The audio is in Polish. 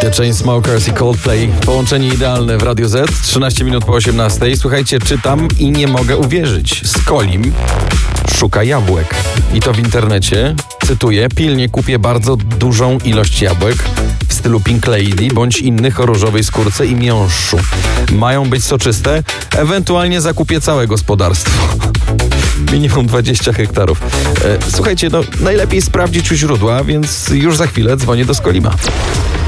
The Chainsmokers i Coldplay. Połączenie idealne w Radio Z. 13 minut po 18. Słuchajcie, czytam i nie mogę uwierzyć. Skolim szuka jabłek. I to w internecie. Cytuję: pilnie kupię bardzo dużą ilość jabłek w stylu Pink Lady bądź innych o różowej skórce i miąższu. Mają być soczyste, ewentualnie zakupię całe gospodarstwo. Minimum 20 hektarów. Słuchajcie, najlepiej sprawdzić u źródła, więc już za chwilę dzwonię do Skolima.